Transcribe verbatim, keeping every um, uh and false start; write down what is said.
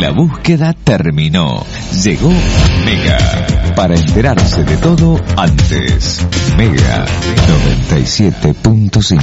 La búsqueda terminó. Llegó Mega. Para enterarse de todo antes. Mega noventa y siete punto cinco.